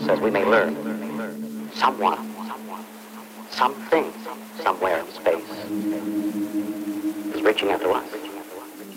says we may learn. Someone, something, somewhere in space is reaching out to us.